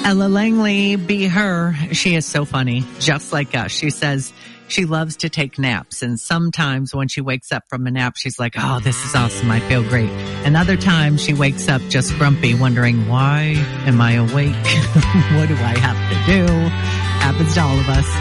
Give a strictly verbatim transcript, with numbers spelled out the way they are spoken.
Ella Langley, be her. She is so funny, just like us. She says she loves to take naps, and sometimes when she wakes up from a nap, she's like, oh, this is awesome. I feel great. And other times she wakes up just grumpy, wondering, why am I awake? What do I have to do? Happens to all of us.